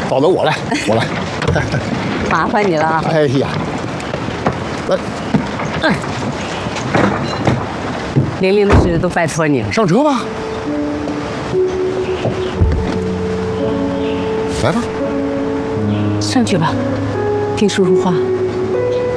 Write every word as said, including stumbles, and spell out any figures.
宝德，我来，我来。 麻烦你了啊！ 哎呀，来，哎， 玲玲的事都拜托你了。 上车吧。来吧。 上去吧，听叔叔话。